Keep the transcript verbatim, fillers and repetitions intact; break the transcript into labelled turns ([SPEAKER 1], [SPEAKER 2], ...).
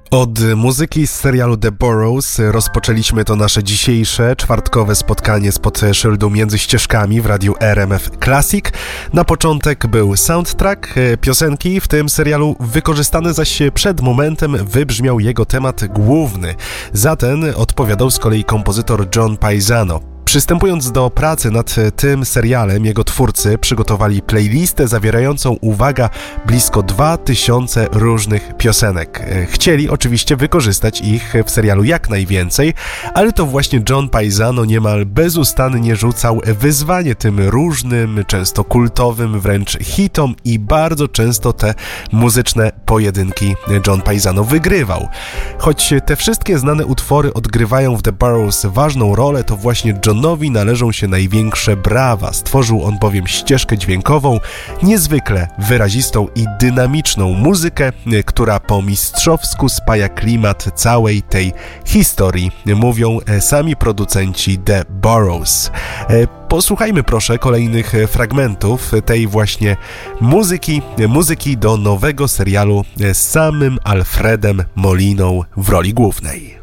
[SPEAKER 1] Od muzyki z serialu The Burrows rozpoczęliśmy to nasze dzisiejsze czwartkowe spotkanie spod szyldu Między Ścieżkami w radiu R M F Classic. Na początek był soundtrack piosenki w tym serialu, wykorzystany zaś przed momentem wybrzmiał jego temat główny. Za ten odpowiadał z kolei kompozytor John Paisano. Przystępując do pracy nad tym serialem, jego twórcy przygotowali playlistę zawierającą, uwaga, blisko dwa tysiące różnych piosenek. Chcieli oczywiście wykorzystać ich w serialu jak najwięcej, ale to właśnie John Paisano niemal bezustannie rzucał wyzwanie tym różnym, często kultowym wręcz hitom i bardzo często te muzyczne pojedynki John Paisano wygrywał. Choć te wszystkie znane utwory odgrywają w The Burrows ważną rolę, to właśnie John Johnowi należą się największe brawa. Stworzył on bowiem ścieżkę dźwiękową, niezwykle wyrazistą i dynamiczną muzykę, która po mistrzowsku spaja klimat całej tej historii, mówią sami producenci The Burrows. Posłuchajmy proszę kolejnych fragmentów tej właśnie muzyki, muzyki do nowego serialu z samym Alfredem Moliną w roli głównej.